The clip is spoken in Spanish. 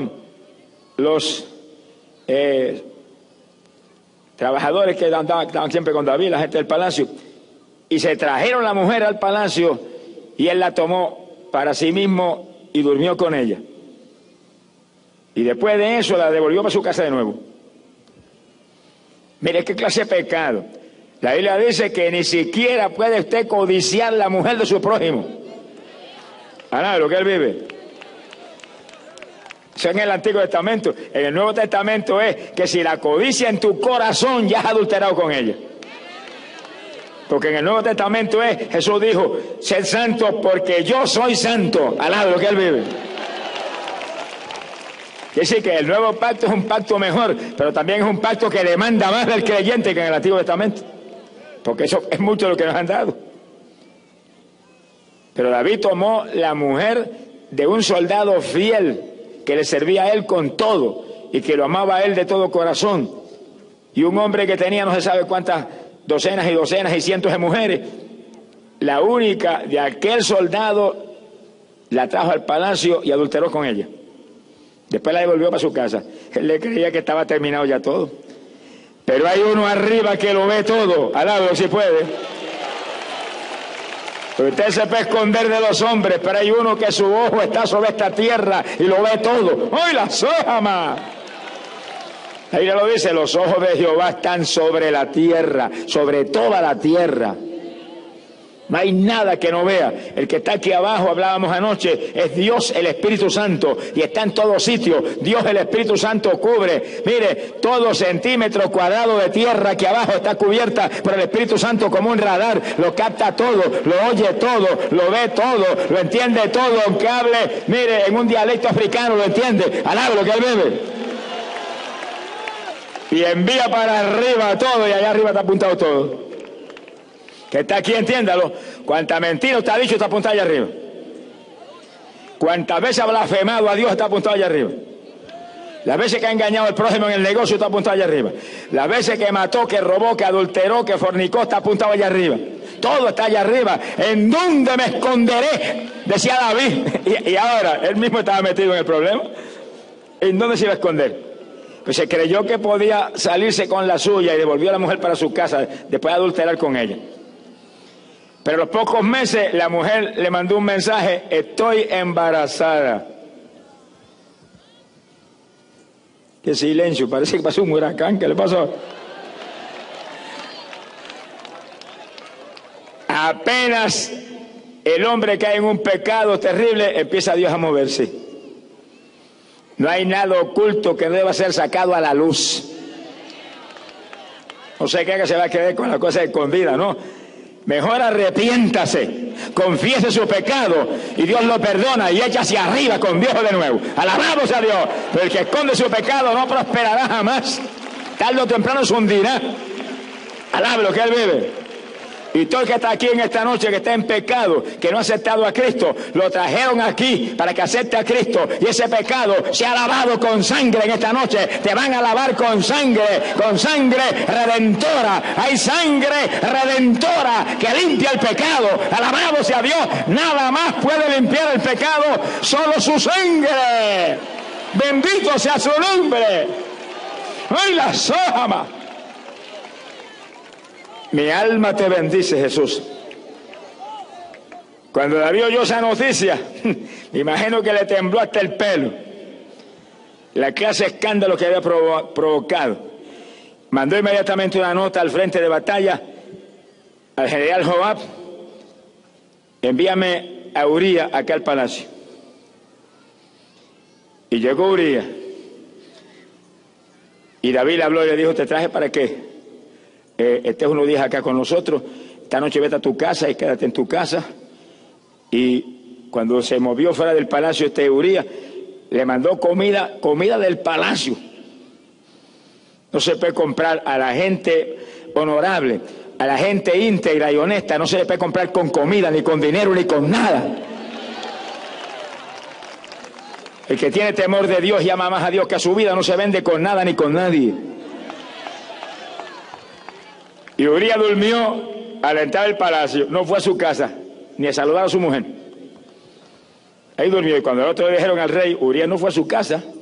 vinieron los trabajadores que estaban siempre con David, la gente del palacio, y se trajeron la mujer al palacio y él la tomó para sí mismo y durmió con ella. Y después de eso la devolvió para su casa de nuevo. Mire qué clase de pecado. La Biblia dice que ni siquiera puede usted codiciar la mujer de su prójimo. ¿A lo que él vive? Eso en el Antiguo Testamento. En el Nuevo Testamento es que si la codicia en tu corazón ya has adulterado con ella. Porque en el Nuevo Testamento es, Jesús dijo, sed santos porque yo soy santo. ¿A lo que él vive? Quiere decir que el nuevo pacto es un pacto mejor, pero también es un pacto que demanda más del creyente que en el Antiguo Testamento. Porque eso es mucho lo que nos han dado. Pero David tomó la mujer de un soldado fiel que le servía a él con todo y que lo amaba a él de todo corazón. Y un hombre que tenía no se sabe cuántas docenas y docenas y cientos de mujeres. La única de aquel soldado la trajo al palacio y adulteró con ella. Después la devolvió para su casa. Él le creía que estaba terminado ya todo. Pero hay uno arriba que lo ve todo. Alábalo si puede. Usted se puede esconder de los hombres, pero hay uno que su ojo está sobre esta tierra y lo ve todo. ¡Ay, la sojama! Ahí ya lo dice, los ojos de Jehová están sobre la tierra, sobre toda la tierra. No hay nada que no vea. El que está aquí abajo, hablábamos anoche, es Dios el Espíritu Santo y está en todos sitios. Dios el Espíritu Santo cubre, mire, todo centímetro cuadrado de tierra que abajo está cubierta por el Espíritu Santo como un radar. Lo capta todo, lo oye todo, lo ve todo, lo entiende todo, aunque hable, mire, en un dialecto africano lo entiende. Alaba lo que él bebe. Y envía para arriba todo y allá arriba está apuntado todo. Que está aquí, entiéndalo. Cuánta mentira usted ha dicho está apuntado allá arriba. Cuántas veces ha blasfemado a Dios está apuntado allá arriba. Las veces que ha engañado al prójimo en el negocio está apuntado allá arriba. Las veces que mató, que robó, que adulteró, que fornicó está apuntado allá arriba. Todo está allá arriba. ¿En dónde me esconderé? Decía David. Y ahora, él mismo estaba metido en el problema. ¿En dónde se iba a esconder? Pues se creyó que podía salirse con la suya y devolvió a la mujer para su casa después de adulterar con ella. Pero a los pocos meses la mujer le mandó un mensaje: estoy embarazada. Qué silencio, parece que pasó un huracán. ¿Qué le pasó? Apenas el hombre cae en un pecado terrible, empieza Dios a moverse. No hay nada oculto que deba ser sacado a la luz. No sé qué que se va a quedar con la cosa escondida, ¿no? Mejor arrepiéntase, confiese su pecado y Dios lo perdona y echa hacia arriba con Dios de nuevo. Alabamos a Dios. Pero el que esconde su pecado no prosperará jamás. Tarde o temprano se hundirá. Alabe lo que él vive. Y todo el que está aquí en esta noche, que está en pecado, que no ha aceptado a Cristo, lo trajeron aquí para que acepte a Cristo. Y ese pecado se ha lavado con sangre en esta noche. Te van a lavar con sangre redentora. Hay sangre redentora que limpia el pecado. Alabado sea Dios. Nada más puede limpiar el pecado, solo su sangre. Bendito sea su nombre. ¡Ay, la sojama! Mi alma te bendice, Jesús. Cuando David oyó esa noticia, me imagino que le tembló hasta el pelo. La clase de escándalo que había provocado. Mandó inmediatamente una nota al frente de batalla al general Joab: envíame a Uría acá al palacio. Y llegó Uría. Y David le habló y le dijo: ¿te traje para qué? Estés unos días acá con nosotros, esta noche vete a tu casa y quédate en tu casa. Y cuando se movió fuera del palacio Uría, le mandó comida del palacio. No se puede comprar a la gente honorable, a la gente íntegra y honesta, no se le puede comprar con comida, ni con dinero, ni con nada. El que tiene temor de Dios y ama más a Dios que a su vida no se vende con nada ni con nadie. Y Uría durmió a la entrada del palacio, no fue a su casa, ni a saludar a su mujer. Ahí durmió, y cuando el otro le dijeron al rey, Uría no fue a su casa,